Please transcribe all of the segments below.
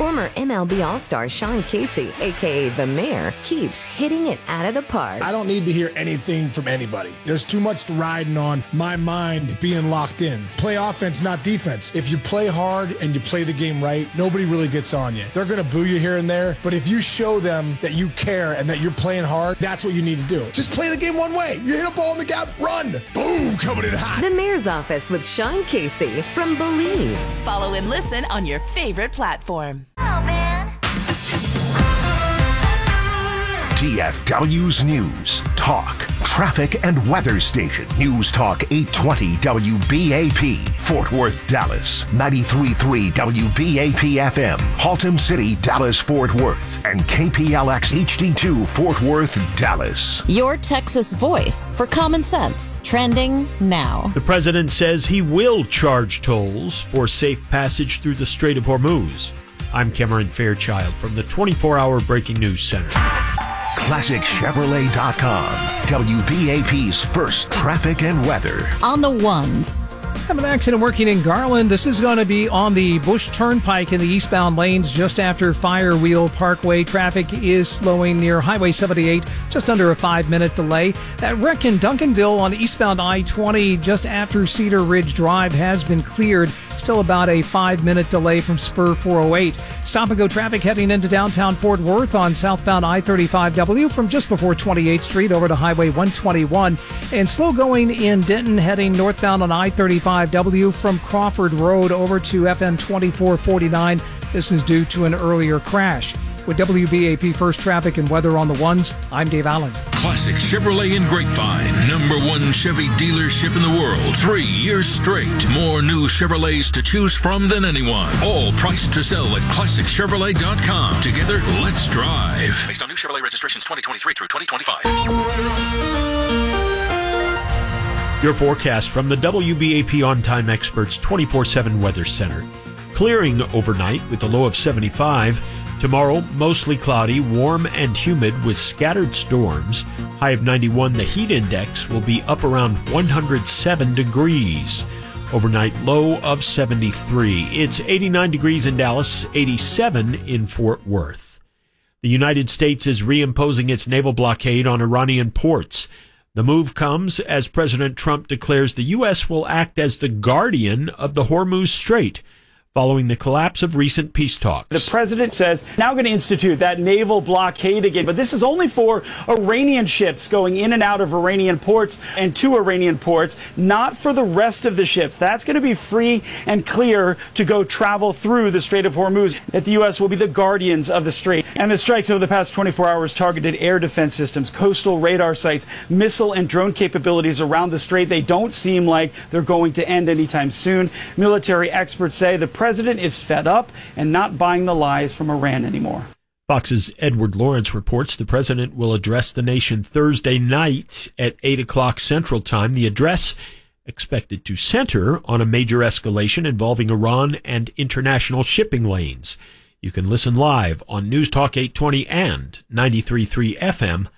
Former MLB All-Star Sean Casey, a.k.a. The Mayor, keeps hitting it out of the park. I don't need to hear anything from anybody. There's too much riding on my mind being locked in. Play offense, not defense. If you play hard and you play the game right, nobody really gets on you. They're going to boo you here and there, but if you show them that you care and that you're playing hard, that's what you need to do. Just play the game one way. You hit a ball in the gap, run. Boom, coming in hot. The Mayor's Office with Sean Casey from Believe. Follow and listen on your favorite platform. Oh, man. DFW's News, Talk, Traffic and Weather Station. News Talk 820 WBAP, Fort Worth, Dallas. 93.3 WBAP FM, Haltom City, Dallas, Fort Worth. And KPLX HD2, Fort Worth, Dallas. Your Texas voice for common sense. Trending now. The president says he will charge tolls for safe passage through the Strait of Hormuz. I'm Cameron Fairchild from the 24-hour Breaking News Center. ClassicChevrolet.com, WBAP's first traffic and weather. On the ones. Have an accident working in Garland. This is going to be on the Bush Turnpike in the eastbound lanes just after Firewheel Parkway. Traffic is slowing near Highway 78, just under a 5-minute delay. That wreck in Duncanville on eastbound I-20 just after Cedar Ridge Drive has been cleared. Still about a 5-minute delay from Spur 408. Stop-and-go traffic heading into downtown Fort Worth on southbound I-35W from just before 28th Street over to Highway 121. And slow going in Denton heading northbound on I-35W from Crawford Road over to FM 2449. This is due to an earlier crash. With WBAP First Traffic and Weather on the Ones, I'm Dave Allen. Classic Chevrolet in Grapevine, #1 Chevy dealership in the world. 3 years straight. More new Chevrolets to choose from than anyone. All priced to sell at ClassicChevrolet.com. Together, let's drive. Based on new Chevrolet registrations 2023 through 2025. Your forecast from the WBAP On-Time Experts 24/7 Weather Center. Clearing overnight with a low of 75. Tomorrow, mostly cloudy, warm and humid with scattered storms. High of 91. The heat index will be up around 107 degrees. Overnight low of 73. It's 89 degrees in Dallas, 87 in Fort Worth. The United States is reimposing its naval blockade on Iranian ports. The move comes as President Trump declares the U.S. will act as the guardian of the Hormuz Strait, following the collapse of recent peace talks. The president says now going to institute that naval blockade again, but this is only for Iranian ships going in and out of Iranian ports and to Iranian ports, not for the rest of the ships. That's going to be free and clear to go travel through the Strait of Hormuz. That the U.S. will be the guardians of the strait. And the strikes over the past 24 hours targeted air defense systems, coastal radar sites, missile and drone capabilities around the strait. They don't seem like they're going to end anytime soon. Military experts say the president is fed up and not buying the lies from Iran anymore. Fox's Edward Lawrence reports the president will address the nation Thursday night at 8 o'clock Central Time. The address expected to center on a major escalation involving Iran and international shipping lanes. You can listen live on News Talk 820 and 93.3 FM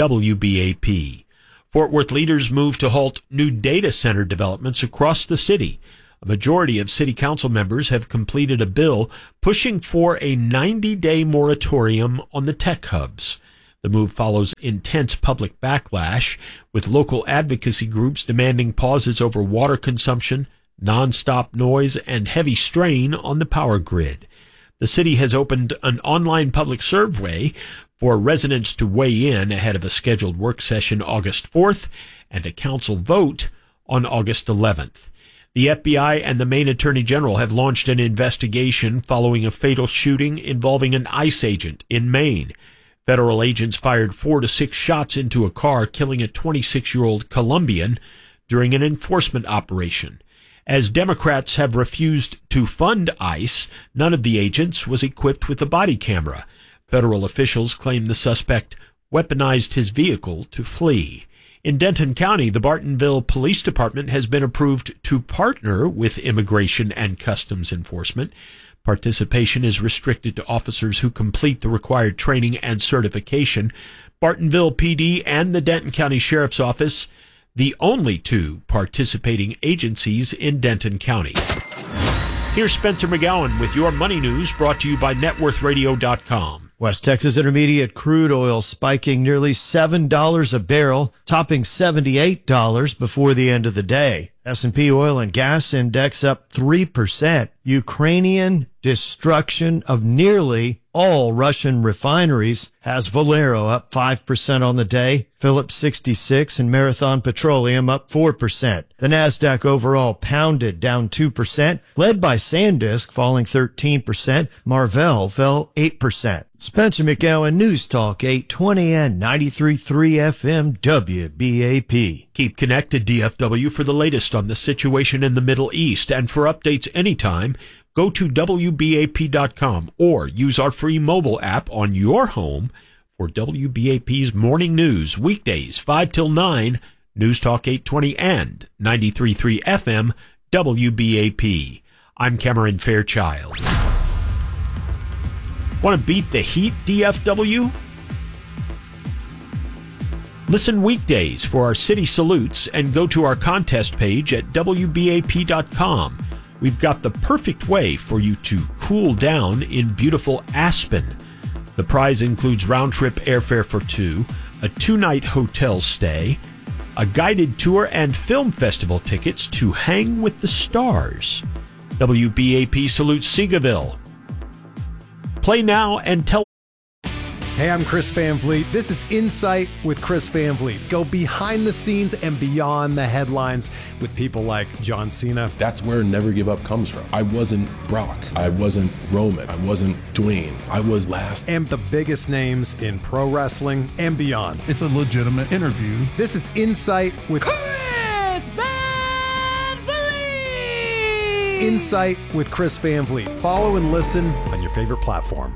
WBAP. Fort Worth leaders move to halt new data center developments across the city. A majority of city council members have completed a bill pushing for a 90-day moratorium on the tech hubs. The move follows intense public backlash, with local advocacy groups demanding pauses over water consumption, nonstop noise, and heavy strain on the power grid. The city has opened an online public survey for residents to weigh in ahead of a scheduled work session August 4th and a council vote on August 11th. The FBI and the Maine Attorney General have launched an investigation following a fatal shooting involving an ICE agent in Maine. Federal agents fired 4 to 6 shots into a car, killing a 26-year-old Colombian during an enforcement operation. As Democrats have refused to fund ICE, none of the agents was equipped with a body camera. Federal officials claim the suspect weaponized his vehicle to flee. In Denton County, the Bartonville Police Department has been approved to partner with Immigration and Customs Enforcement. Participation is restricted to officers who complete the required training and certification. Bartonville PD and the Denton County Sheriff's Office, the only 2 participating agencies in Denton County. Here's Spencer McGowan with your money news, brought to you by NetWorthRadio.com. West Texas Intermediate crude oil spiking nearly $7 a barrel, topping $78 before the end of the day. S&P Oil and Gas Index up 3%. Ukrainian destruction of nearly all Russian refineries has Valero up 5% on the day. Phillips 66 and Marathon Petroleum up 4%. The Nasdaq overall pounded down 2%, led by SanDisk falling 13%. Marvell fell 8%. Spencer McGowan, News Talk 820 and 93.3 FM WBAP. Keep connected, DFW, for the latest on the situation in the Middle East. And for updates anytime, go to WBAP.com or use our free mobile app on your home for WBAP's morning news, weekdays 5 till 9, News Talk 820 and 93.3 FM WBAP. I'm Cameron Fairchild. Want to beat the heat, DFW? Listen weekdays for our city salutes and go to our contest page at WBAP.com. We've got the perfect way for you to cool down in beautiful Aspen. The prize includes round-trip airfare for two, a 2-night hotel stay, a guided tour, and film festival tickets to Hang with the Stars. WBAP salutes Seagoville. Play now and tell. Hey, I'm Chris Van Vliet. This is Insight with Chris Van Vliet. Go behind the scenes and beyond the headlines with people like John Cena. That's where Never Give Up comes from. I wasn't Brock. I wasn't Roman. I wasn't Dwayne. I was last. And the biggest names in pro wrestling and beyond. It's a legitimate interview. This is Insight with Chris Van Vliet. Insight with Chris Van Vliet. Follow and listen on your favorite platform.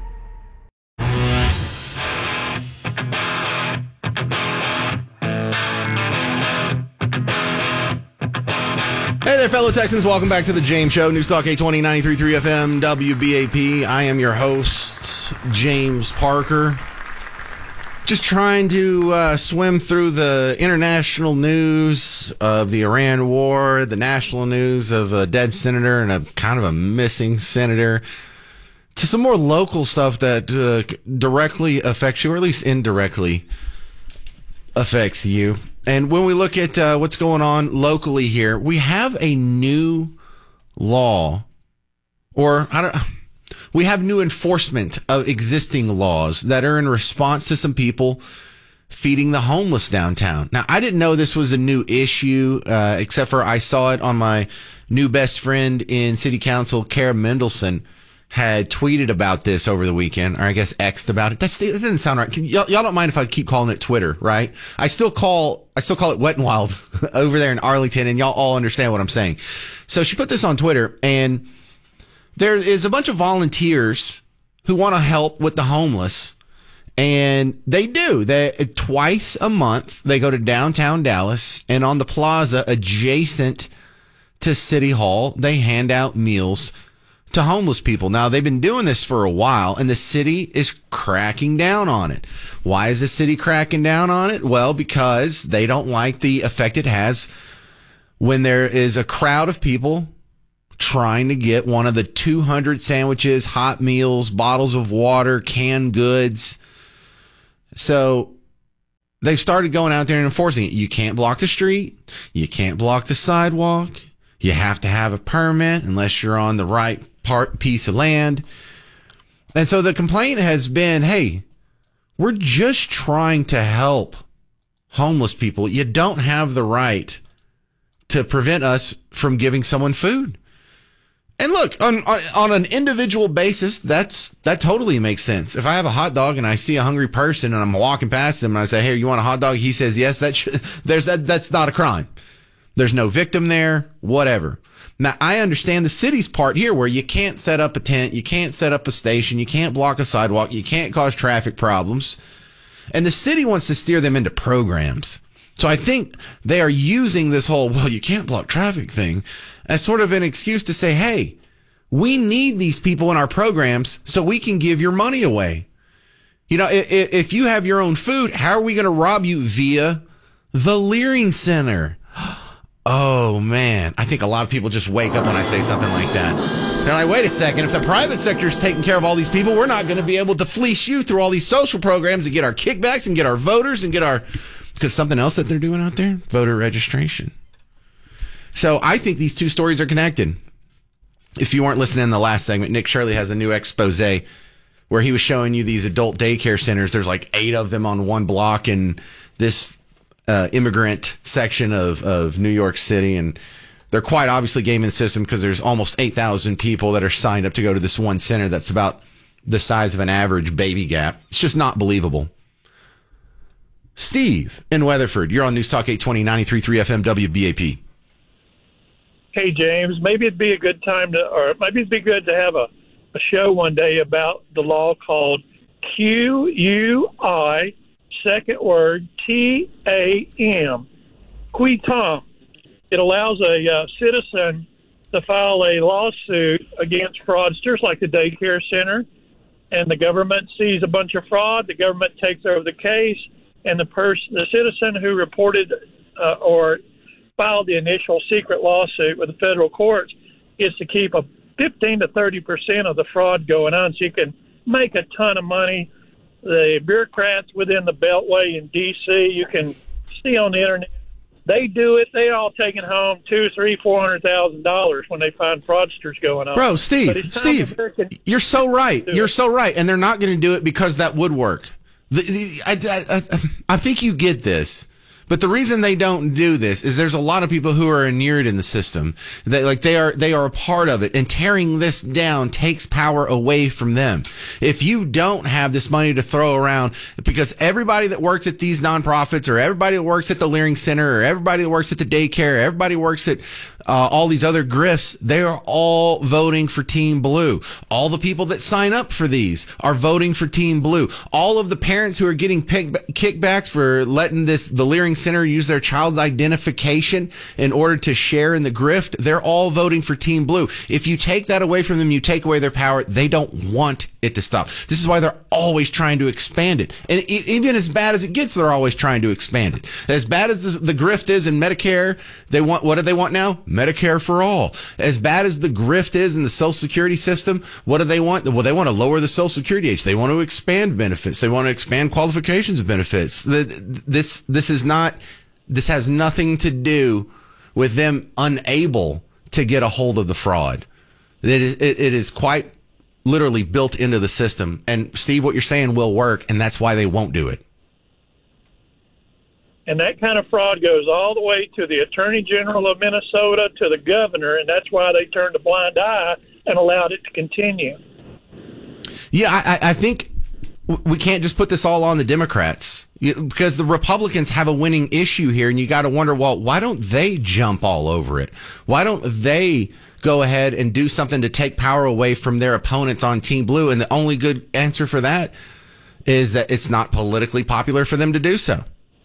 Hey there, fellow Texans. Welcome back to the James Show. News Talk 820, 93.3 FM, WBAP. I am your host, James Parker. Just trying to swim through the international news of the Iran war, the national news of a dead senator and a kind of a missing senator, to some more local stuff that directly affects you, or at least indirectly affects you. And when we look at what's going on locally here, we have a new law, or we have new enforcement of existing laws that are in response to some people feeding the homeless downtown. Now, I didn't know this was a new issue, except for I saw it on my new best friend in City Council, Kara Mendelson, had tweeted about this over the weekend, or I guess X'd about it. That doesn't sound right. Y'all don't mind if I keep calling it Twitter, right? I still call it Wet and Wild over there in Arlington, and y'all all understand what I'm saying. So she put this on Twitter, and there is a bunch of volunteers who want to help with the homeless, and they do. Twice a month, they go to downtown Dallas, and on the plaza adjacent to City Hall, they hand out meals to homeless people. Now, they've been doing this for a while, and the city is cracking down on it. Why is the city cracking down on it? Well, because they don't like the effect it has when there is a crowd of people trying to get one of the 200 sandwiches, hot meals, bottles of water, canned goods. So they've started going out there and enforcing it. You can't block the street. You can't block the sidewalk. You have to have a permit unless you're on the right piece of land. And so the complaint has been, hey, we're just trying to help homeless people. You don't have the right to prevent us from giving someone food. And look, on an individual basis, that totally makes sense. If I have a hot dog and I see a hungry person and I'm walking past him and I say, hey, you want a hot dog? He says yes. That's not a crime. There's no victim there, whatever. Now, I understand the city's part here where you can't set up a tent, you can't set up a station, you can't block a sidewalk, you can't cause traffic problems. And the city wants to steer them into programs. So I think they are using this whole, well, you can't block traffic thing as sort of an excuse to say, hey, we need these people in our programs so we can give your money away. You know, if you have your own food, how are we going to rob you via the Leering Center? Oh, man. I think a lot of people just wake up when I say something like that. They're like, wait a second, if the private sector is taking care of all these people, we're not going to be able to fleece you through all these social programs and get our kickbacks and get our voters and get our... Because something else that they're doing out there? Voter registration. So I think these two stories are connected. If you weren't listening in the last segment, Nick Shirley has a new expose where he was showing you these adult daycare centers. There's like 8 of them on one block in this immigrant section of New York City. And they're quite obviously gaming the system because there's almost 8,000 people that are signed up to go to this one center that's about the size of an average baby gap. It's just not believable. Steve in Weatherford, you're on News Talk 820, 93.3 FM WBAP. Hey, James, maybe it'd be a good time maybe it'd be good to have a show one day about the law called QUI, second word, TAM, qui tam. It allows a citizen to file a lawsuit against fraudsters like the daycare center, and the government sees a bunch of fraud. The government takes over the case, and the citizen who reported or filed the initial secret lawsuit with the federal courts is to keep 15 to 30% of the fraud going on, so you can make a ton of money. The bureaucrats within the Beltway in D.C., you can see on the internet, they do it. They're all taking home $200,000, $300,000, $400,000 when they find fraudsters going on. Bro, Steve, you're so right. You're so right, and they're not going to do it because that would work. I think you get this. But the reason they don't do this is there's a lot of people who are inured in the system. They are a part of it, and tearing this down takes power away from them. If you don't have this money to throw around, because everybody that works at these nonprofits, or everybody that works at the Leering Center, or everybody that works at the daycare, everybody works at all these other grifts, they are all voting for Team Blue. All the people that sign up for these are voting for Team Blue. All of the parents who are getting kickbacks for letting the Leering Center use their child's identification in order to share in the grift, they're all voting for Team Blue. If you take that away from them, you take away their power. They don't want it to stop. This is why they're always trying to expand it. And even as bad as it gets, they're always trying to expand it. As bad as the grift is in Medicare, what do they want now? Medicare for all. As bad as the grift is in the Social Security system, what do they want? Well, they want to lower the Social Security age. They want to expand benefits. They want to expand qualifications of benefits. This has nothing to do with them unable to get a hold of the fraud. It is quite literally built into the system. And Steve, what you're saying will work, and that's why they won't do it. And that kind of fraud goes all the way to the Attorney General of Minnesota, to the governor, and that's why they turned a blind eye and allowed it to continue. Yeah, I think we can't just put this all on the Democrats, because the Republicans have a winning issue here, and you got to wonder, well, why don't they jump all over it? Why don't they go ahead and do something to take power away from their opponents on Team Blue? And the only good answer for that is that it's not politically popular for them to do so.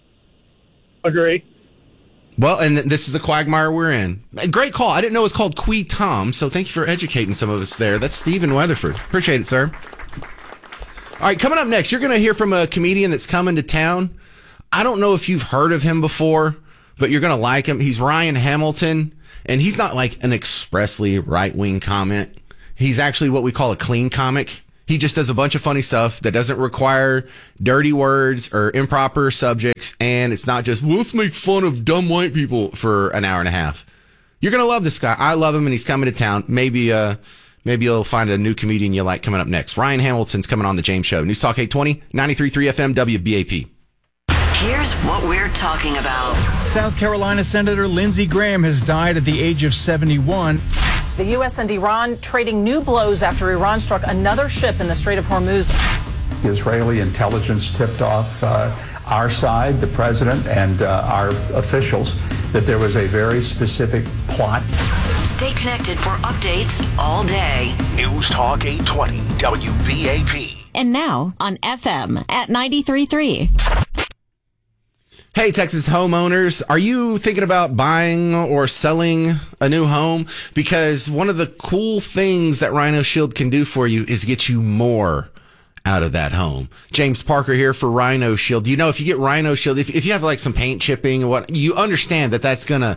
Agree. Well, and this is the quagmire we're in. Great call. I didn't know it was called Qui Tom, so thank you for educating some of us there. That's Steve in Weatherford. Appreciate it, sir. All right, coming up next, you're going to hear from a comedian that's coming to town. I don't know if you've heard of him before, but you're going to like him. He's Ryan Hamilton, and he's not like an expressly right-wing comment. He's actually what we call a clean comic. He just does a bunch of funny stuff that doesn't require dirty words or improper subjects, and it's not just, well, let's make fun of dumb white people for an hour and a half. You're going to love this guy. I love him, and he's coming to town. Maybe you'll find a new comedian you like coming up next. Ryan Hamilton's coming on the James Show. News Talk 820, 93.3 FM WBAP. Here's what we're talking about. South Carolina Senator Lindsey Graham has died at the age of 71. The U.S. and Iran trading new blows after Iran struck another ship in the Strait of Hormuz. Israeli intelligence tipped off our side, the president, and our officials that there was a very specific plot. Stay connected for updates all day. News Talk 820 WBAP. And now on FM at 93.3. Hey, Texas homeowners, are you thinking about buying or selling a new home? Because one of the cool things that Rhino Shield can do for you is get you more out of that home. James Parker here for Rhino Shield. You know, if you get Rhino Shield, if you have like some paint chipping, you understand that that's going to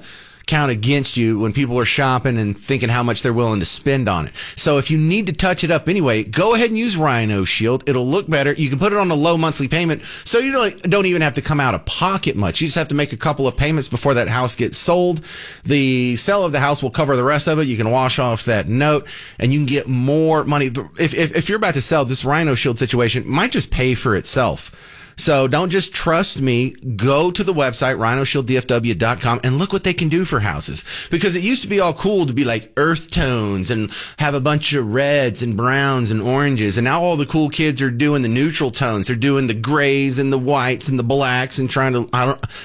count against you when people are shopping and thinking how much they're willing to spend on it. So if you need to touch it up anyway, go ahead and use Rhino Shield. It'll look better. You can put it on a low monthly payment, so you don't even have to come out of pocket much. You just have to make a couple of payments before that house gets sold. The sale of the house will cover the rest of it. You can wash off that note, and you can get more money. If you're about to sell, this Rhino Shield situation might just pay for itself. So don't just trust me. Go to the website, rhinoshielddfw.com, and look what they can do for houses. Because it used to be all cool to be like earth tones and have a bunch of reds and browns and oranges. And now all the cool kids are doing the neutral tones. They're doing the grays and the whites and the blacks and trying to,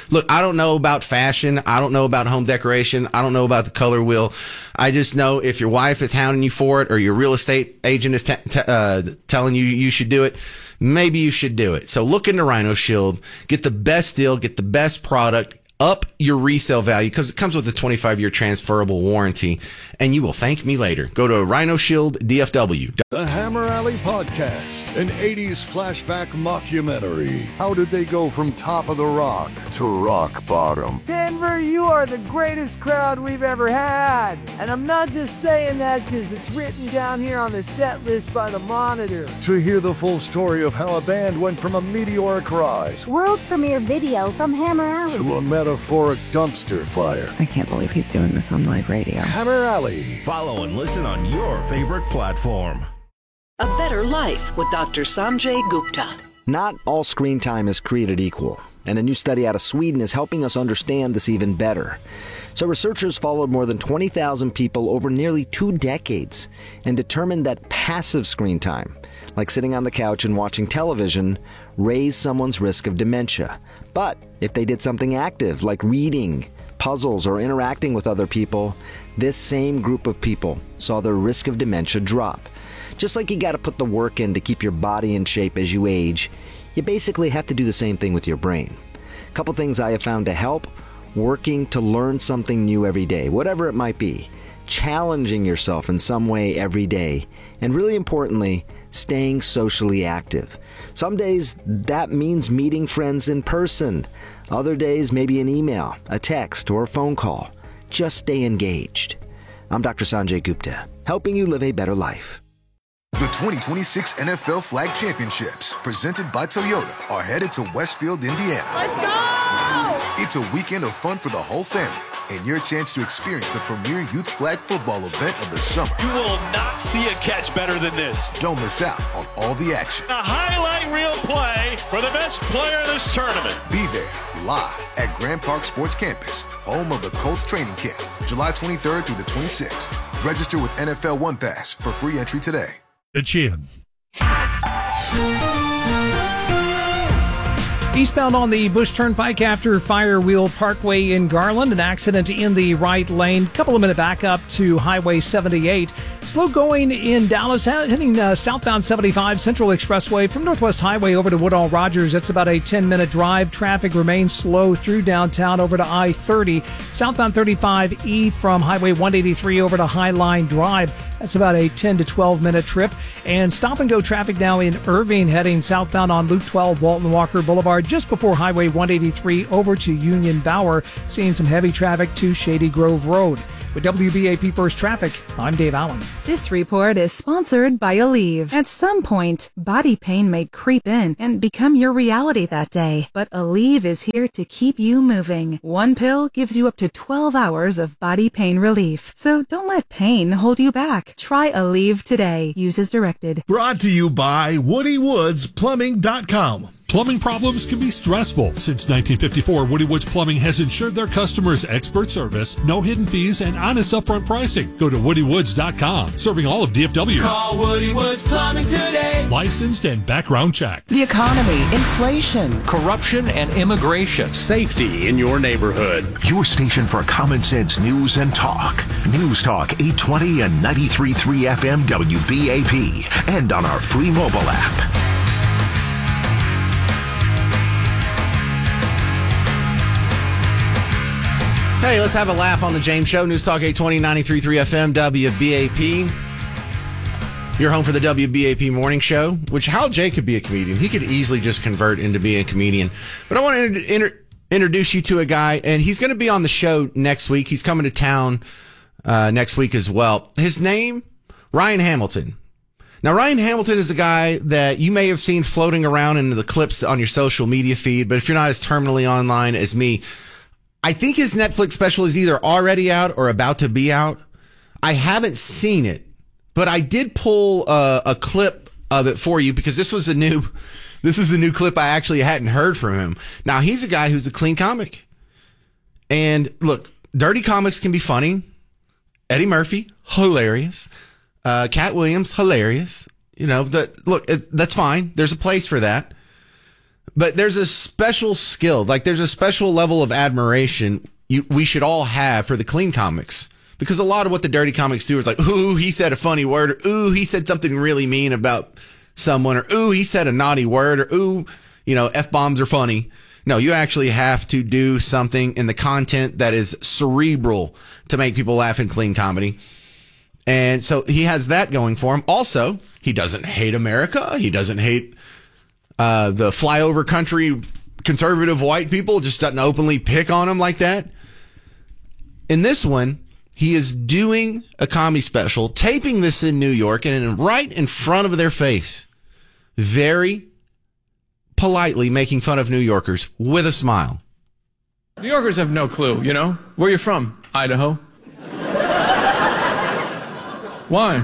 I don't know about fashion. I don't know about home decoration. I don't know about the color wheel. I just know if your wife is hounding you for it or your real estate agent is telling you you should do it, maybe you should do it. So look into Rhino Shield, get the best deal, get the best product, up your resale value because it comes with a 25-year transferable warranty, and you will thank me later. Go to Rhino Shield DFW. The Hammer Alley Podcast, an 80s flashback mockumentary. How did they go from top of the rock to rock bottom? Denver, you are the greatest crowd we've ever had. And I'm not just saying that because it's written down here on the set list by the Monitor. To hear the full story of how a band went from a meteoric rise, world premiere video from Hammer Alley, to a metaphoric dumpster fire. I can't believe he's doing this on live radio. Hammer Alley. Follow and listen on your favorite platform. A Better Life with Dr. Sanjay Gupta. Not all screen time is created equal, and a new study out of Sweden is helping us understand this even better. So researchers followed more than 20,000 people over nearly 2 decades and determined that passive screen time, like sitting on the couch and watching television, raised someone's risk of dementia. But if they did something active, like reading, puzzles, or interacting with other people, this same group of people saw their risk of dementia drop. Just like you got to put the work in to keep your body in shape as you age, you basically have to do the same thing with your brain. A couple things I have found to help: working to learn something new every day, whatever it might be, challenging yourself in some way every day, and really importantly, staying socially active. Some days that means meeting friends in person. Other days maybe an email, a text, or a phone call. Just stay engaged. I'm Dr. Sanjay Gupta, helping you live a better life. The 2026 NFL Flag Championships, presented by Toyota, are headed to Westfield, Indiana. Let's go! It's a weekend of fun for the whole family, and your chance to experience the premier youth flag football event of the summer. You will not see a catch better than this. Don't miss out on all the action. A highlight reel play for the best player of this tournament. Be there live at Grand Park Sports Campus, home of the Colts training camp, July 23rd through the 26th. Register with NFL One Pass for free entry today. The Chin. Eastbound on the Bush Turnpike after Firewheel Parkway in Garland, an accident in the right lane. Couple of minute backup to Highway 78. Slow going in Dallas, heading southbound 75 Central Expressway from Northwest Highway over to Woodall Rogers. It's about a 10-minute drive. Traffic remains slow through downtown over to I-30. Southbound 35E from Highway 183 over to Highline Drive. That's about a 10 to 12-minute trip. And stop-and-go traffic now in Irving, heading southbound on Loop 12, Walton Walker Boulevard, just before Highway 183 over to Union Bower. Seeing some heavy traffic to Shady Grove Road. With WBAP First Traffic, I'm Dave Allen. This report is sponsored by Aleve. At some point, body pain may creep in and become your reality that day. But Aleve is here to keep you moving. One pill gives you up to 12 hours of body pain relief. So don't let pain hold you back. Try Aleve today. Use as directed. Brought to you by WoodyWoodsPlumbing.com. Plumbing problems can be stressful. Since 1954, Woody Woods Plumbing has ensured their customers expert service, no hidden fees, and honest upfront pricing. Go to woodywoods.com, serving all of DFW. Call Woody Woods Plumbing today. Licensed and background check. The economy, inflation, corruption, and immigration. Safety in your neighborhood. Your station for common sense news and talk. News Talk 820 and 93.3 FM WBAP. And on our free mobile app. Hey, let's have a laugh on the James Show. News Talk 820, 93.3 FM, WBAP. You're home for the WBAP Morning Show, which Hal J could be a comedian. He could easily just convert into being a comedian. But I want to introduce you to a guy, and he's going to be on the show next week. He's coming to town next week as well. His name, Ryan Hamilton. Now, Ryan Hamilton is a guy that you may have seen floating around in the clips on your social media feed, but if you're not as terminally online as me, I think his Netflix special is either already out or about to be out. I haven't seen it, but I did pull a clip of it for you because this was a new clip I actually hadn't heard from him. Now, he's a guy who's a clean comic. And look, dirty comics can be funny. Eddie Murphy, hilarious. Cat Williams, hilarious. You know, that's fine. There's a place for that. But there's a special skill, like there's a special level of admiration we should all have for the clean comics. Because a lot of what the dirty comics do is like, ooh, he said a funny word, or ooh, he said something really mean about someone, or ooh, he said a naughty word, or ooh, F-bombs are funny. No, you actually have to do something in the content that is cerebral to make people laugh in clean comedy. And so he has that going for him. Also, he doesn't hate America. He doesn't hate the flyover country conservative white people, just doesn't openly pick on them like that. In this one, he is doing a comedy special, taping this in New York, and right in front of their face, very politely making fun of New Yorkers with a smile. New Yorkers have no clue, Where are you from? Idaho. Why?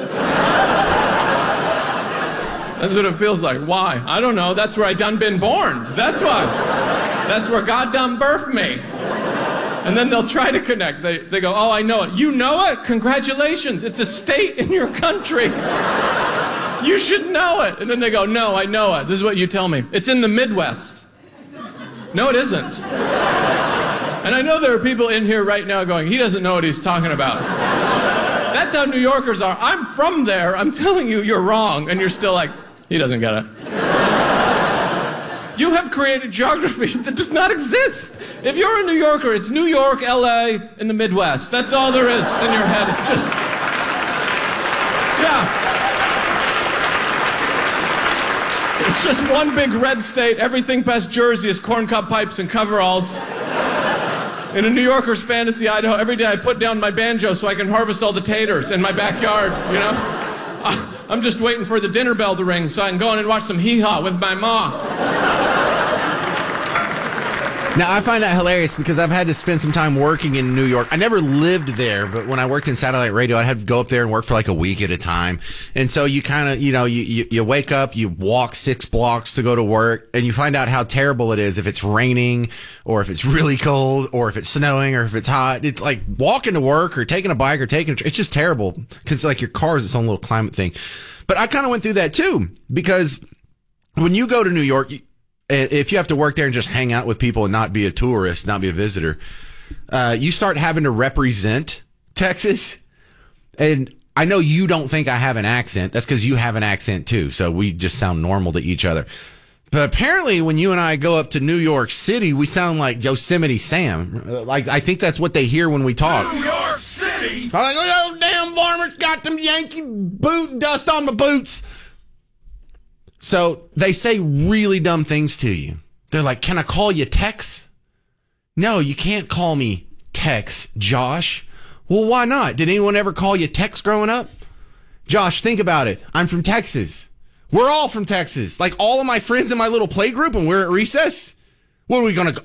That's what it feels like. Why? I don't know. That's where I done been born. That's why. That's where God done birthed me. And then they'll try to connect. They go, oh, I know it. You know it? Congratulations. It's a state in your country. You should know it. And then they go, no, I know it. This is what you tell me. It's in the Midwest. No, it isn't. And I know there are people in here right now going, he doesn't know what he's talking about. That's how New Yorkers are. I'm from there. I'm telling you, you're wrong. And you're still like, he doesn't get it. You have created geography that does not exist. If you're a New Yorker, it's New York, LA, and the Midwest. That's all there is in your head. It's just, yeah. It's just one big red state. Everything past Jersey is corncob pipes and coveralls. In a New Yorker's fantasy, Idaho, every day I put down my banjo so I can harvest all the taters in my backyard, I'm just waiting for the dinner bell to ring so I can go in and watch some hee-haw with my ma. Now, I find that hilarious because I've had to spend some time working in New York. I never lived there, but when I worked in satellite radio, I'd have to go up there and work for like a week at a time. And so you kind of, you wake up, you walk 6 blocks to go to work, and you find out how terrible it is if it's raining or if it's really cold or if it's snowing or if it's hot. It's like walking to work or taking a bike or it's just terrible because like your car is its own little climate thing. But I kind of went through that too because when you go to New York, if you have to work there and just hang out with people and not be a tourist, not be a visitor, you start having to represent Texas. And I know you don't think I have an accent. That's because you have an accent too. So we just sound normal to each other. But apparently when you and I go up to New York City, we sound like Yosemite Sam. Like I think that's what they hear when we talk. New York City! I'm like, oh, damn varmints got them Yankee boot dust on my boots. So they say really dumb things to you. They're like, can I call you Tex? No, you can't call me Tex, Josh. Well, why not? Did anyone ever call you Tex growing up? Josh, think about it. I'm from Texas. We're all from Texas. Like all of my friends in my little play group and we're at recess. What are we going to